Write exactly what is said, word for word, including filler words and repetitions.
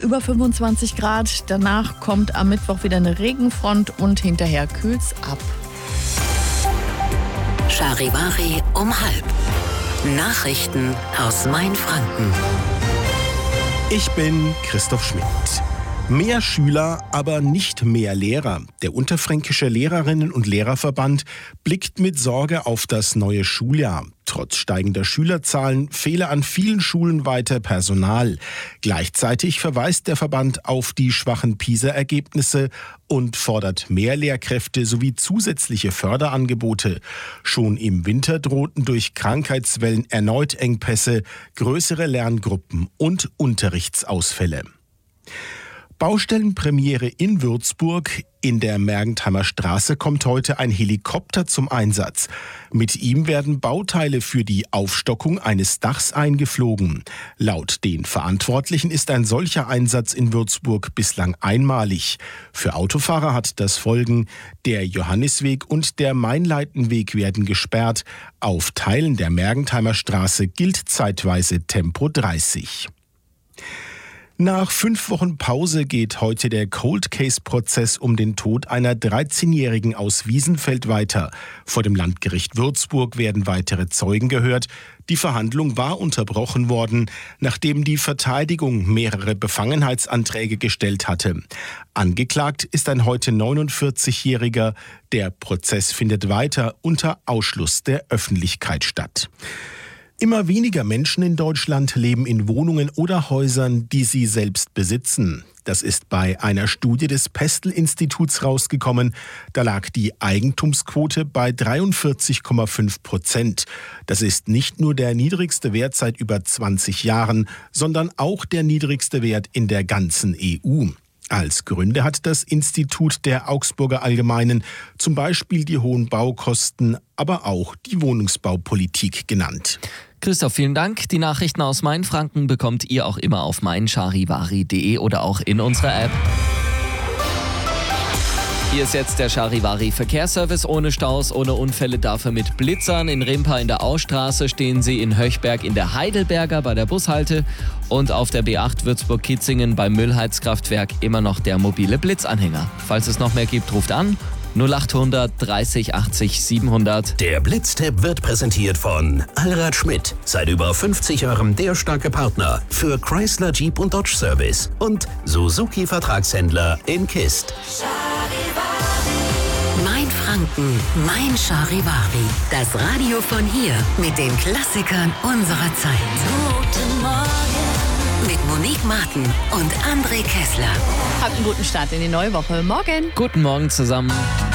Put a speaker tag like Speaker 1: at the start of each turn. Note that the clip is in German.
Speaker 1: über fünfundzwanzig Grad. Danach kommt am Mittwoch wieder eine Regenfront und hinterher kühlt's ab.
Speaker 2: Charivari um halb. Nachrichten aus Mainfranken.
Speaker 3: Ich bin Christoph Schmidt. Mehr Schüler, aber nicht mehr Lehrer. Der Unterfränkische Lehrerinnen- und Lehrerverband blickt mit Sorge auf das neue Schuljahr. Trotz steigender Schülerzahlen fehle an vielen Schulen weiter Personal. Gleichzeitig verweist der Verband auf die schwachen PISA-Ergebnisse und fordert mehr Lehrkräfte sowie zusätzliche Förderangebote. Schon im Winter drohten durch Krankheitswellen erneut Engpässe, größere Lerngruppen und Unterrichtsausfälle. Baustellenpremiere in Würzburg. In der Mergentheimer Straße kommt heute ein Helikopter zum Einsatz. Mit ihm werden Bauteile für die Aufstockung eines Dachs eingeflogen. Laut den Verantwortlichen ist ein solcher Einsatz in Würzburg bislang einmalig. Für Autofahrer hat das Folgen: Der Johannisweg und der Mainleitenweg werden gesperrt. Auf Teilen der Mergentheimer Straße gilt zeitweise Tempo dreißig. Nach fünf Wochen Pause geht heute der Cold-Case-Prozess um den Tod einer dreizehnjährigen aus Wiesenfeld weiter. Vor dem Landgericht Würzburg werden weitere Zeugen gehört. Die Verhandlung war unterbrochen worden, nachdem die Verteidigung mehrere Befangenheitsanträge gestellt hatte. Angeklagt ist ein heute neunundvierzigjähriger. Der Prozess findet weiter unter Ausschluss der Öffentlichkeit statt. Immer weniger Menschen in Deutschland leben in Wohnungen oder Häusern, die sie selbst besitzen. Das ist bei einer Studie des Pestel-Instituts rausgekommen. Da lag die Eigentumsquote bei dreiundvierzig Komma fünf Prozent. Das ist nicht nur der niedrigste Wert seit über zwanzig Jahren, sondern auch der niedrigste Wert in der ganzen E U. Als Gründe hat das Institut der Augsburger Allgemeinen zum Beispiel die hohen Baukosten, aber auch die Wohnungsbaupolitik genannt.
Speaker 4: Christoph, vielen Dank. Die Nachrichten aus Mainfranken bekommt ihr auch immer auf mein charivari punkt de oder auch in unserer App. Hier ist jetzt der Charivari Verkehrsservice ohne Staus, ohne Unfälle, dafür mit Blitzern. In Rimpa in der Austraße stehen sie, in Höchberg in der Heidelberger bei der Bushalte und auf der B acht Würzburg-Kitzingen beim Müllheizkraftwerk immer noch der mobile Blitzanhänger. Falls es noch mehr gibt, ruft an null achthundert dreißig achtzig siebenhundert.
Speaker 5: Der Blitztipp wird präsentiert von Allrad Schmidt. Seit über fünfzig Jahren der starke Partner für Chrysler, Jeep und Dodge Service und Suzuki Vertragshändler in Kist.
Speaker 2: Mainfranken, mein Charivari. Das Radio von hier mit den Klassikern unserer Zeit. Guten Morgen. Mit Monique Martin und André Kessler.
Speaker 1: Habt einen guten Start in die neue Woche. Morgen.
Speaker 4: Guten Morgen zusammen.